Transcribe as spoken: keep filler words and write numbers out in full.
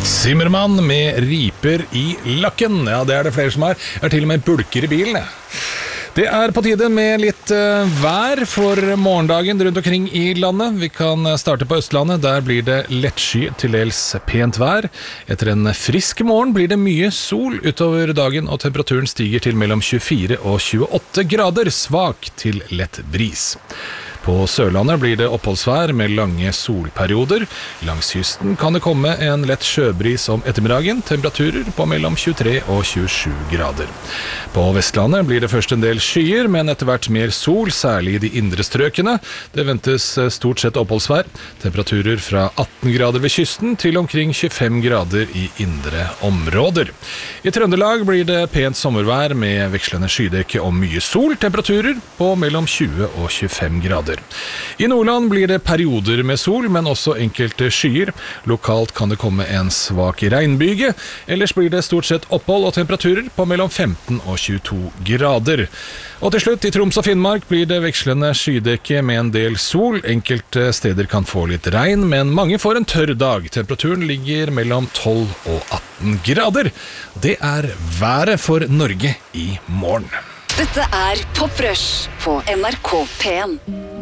Zimmermann med riper i lakken. Ja, det er det flere som har. Jeg har til og med bulker i bilen, jeg. Det er på tide med litt uh, vær for morgendagen rundt omkring i landet. Vi kan starte på Østlandet. Der blir det lettsky til dels pent vær. Etter en frisk morgen blir det mye sol utover dagen, og temperaturen stiger til mellom tjuefire og tjueåtte grader, svak til lett bris. På Sørlandet blir det oppholdsvær med lange solperioder. Langs kysten kan det komme en lett sjøbris om ettermiddagen, temperaturer på mellom tjuetre og tjuesju grader. På Vestlandet blir det først en del skyer, men etter hvert mer sol, særlig i de indre strøkene. Det ventes stort sett oppholdsvær. Temperaturer fra atten grader ved kysten til omkring tjuefem grader i indre områder. I Trøndelag blir det pent sommervær med vekslende skydekke og mye sol. Temperaturer på mellom tjue og tjuefem grader. I Nordland blir det perioder med sol, men også enkelte skyer. Lokalt kan det komme en svak regnbyge. Ellers blir det stort sett opphold og temperaturer på mellom femten og tjueto grader. Og til slutt, i Troms og Finnmark blir det vekslende skydekke med en del sol. Enkelte steder kan få litt regn, men mange får en tørr dag. Temperaturen ligger mellom tolv og atten grader. Det er været for Norge i morgen. Dette er Pop Rush på N R K P en.